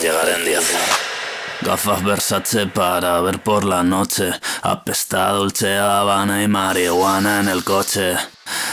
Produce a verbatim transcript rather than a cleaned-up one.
llegaré en diez. Gafas Versace para ver por la noche. Apesta Dolce Habana y marihuana en el coche.